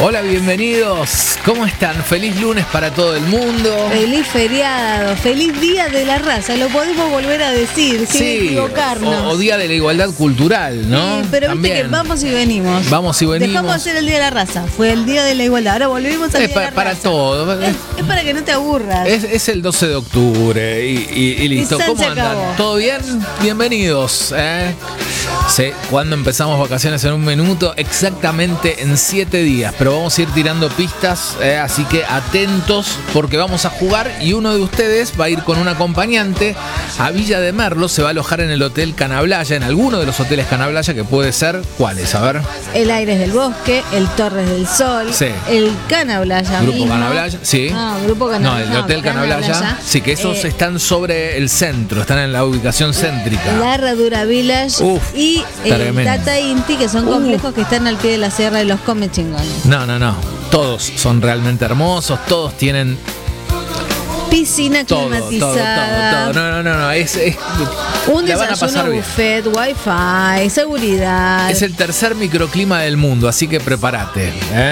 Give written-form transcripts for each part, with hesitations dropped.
Hola, bienvenidos. ¿Cómo están? Feliz lunes para todo el mundo. Feliz feriado, feliz Día de la Raza. Lo podemos volver a decir sin equivocarnos. O Día de la Igualdad Cultural, ¿no? Sí, pero también. viste que vamos y venimos. Vamos y venimos. Dejamos de hacer el Día de la Raza. Fue el Día de la Igualdad. Ahora volvimos al Día de la para Raza. todo. Es para que no te aburras. Es el 12 de octubre y listo. Y ¿Cómo andan? acabó. ¿Todo bien? Bienvenidos. Sé cuándo empezamos vacaciones en un minuto, exactamente en 7 días, pero vamos a ir tirando pistas, así que atentos porque vamos a jugar y uno de ustedes va a ir con un acompañante a Villa de Merlo, se va a alojar en el Hotel Canablaya, en alguno de los hoteles Canablaya, que puede ser, ¿cuáles? A ver. El Aires del Bosque, el Torres del Sol, Sí. el Canablaya Grupo mismo. Canablaya, sí. No, Grupo Canablaya. No, el Hotel Canablaya. Sí, que esos están sobre el centro, están en la ubicación céntrica. La Herradura Village y el tremendo. Tata Inti, que son complejos que están al pie de la Sierra de los Comechingones. No. Todos son realmente hermosos, todos tienen Piscina todo. climatizada. No. Es Un la van a pasar desayuno bien. buffet, wifi, seguridad. Es el tercer microclima del mundo, así que prepárate,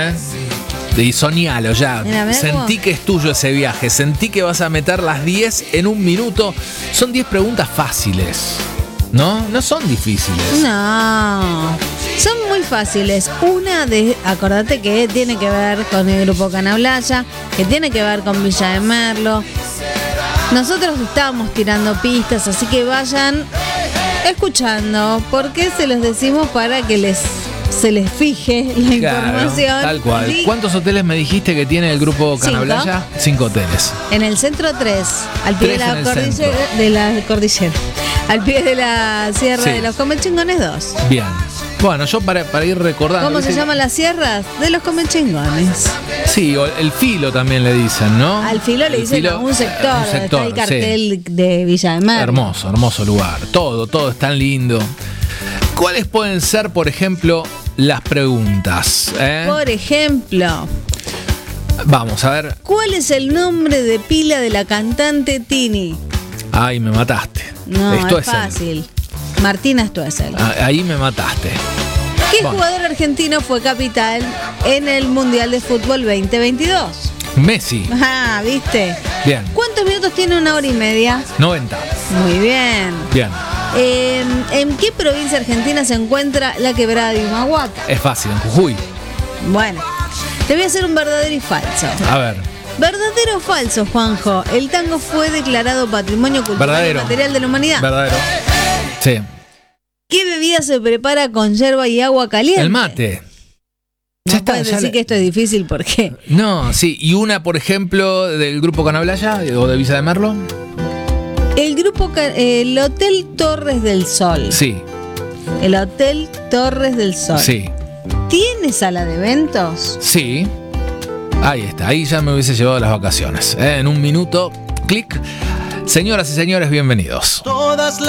Y soñalo ya. Mira, Sentí cómo. que es tuyo ese viaje. Sentí que vas a meter las 10 en un minuto. Son 10 preguntas fáciles. ¿No? No son difíciles. No, son muy fáciles. Acordate que tiene que ver con el Grupo Canablaya, que tiene que ver con Villa de Merlo. Nosotros estábamos tirando pistas, así que vayan escuchando, porque se los decimos para que se les fije la información. Tal cual. Y ¿Cuántos hoteles me dijiste que tiene el Grupo Canablaya? 5 hoteles. en el centro 3, al pie de 3 en la el cordillera. Al pie de la Sierra Sí. de los Comechingones 2. Bien. Bueno, yo para ir recordando. ¿Cómo se ¿viste? llaman las sierras? De los Comechingones. Sí, o el filo también le dicen, ¿no? Al filo le dicen a un sector, donde está el cartel de Villa de Merlo. Hermoso lugar. Todo es tan lindo. ¿Cuáles pueden ser, por ejemplo, las preguntas? Por ejemplo, Vamos a ver. ¿cuál es el nombre de pila de la cantante Tini? Ay, me mataste. No, Esto es fácil. Martina Stoessel. Ahí me mataste. ¿Qué Bueno. jugador argentino fue capital en el Mundial de Fútbol 2022? Messi. Ah, ¿viste? Bien. ¿Cuántos minutos tiene 1 hora y media? 90. Muy bien. Bien. ¿En qué provincia argentina se encuentra la quebrada de Humahuaca? Es fácil, en Jujuy. Bueno, te voy a hacer un verdadero y falso. A ver. ¿Verdadero o falso, Juanjo? El tango fue declarado Patrimonio Cultural Verdadero. y Material de la Humanidad. Verdadero. Sí. ¿Qué bebida se prepara con yerba y agua caliente? El mate. No puedes decir que esto es difícil, ¿por qué? No, sí. ¿Y una, por ejemplo, del Grupo Canablaya o de Villa de Merlo? El Hotel Torres del Sol. Sí. El Hotel Torres del Sol. Sí. ¿Tiene sala de eventos? Sí. Ahí está. Ahí ya me hubiese llevado las vacaciones. En un minuto, clic. Señoras y señores, bienvenidos. Todas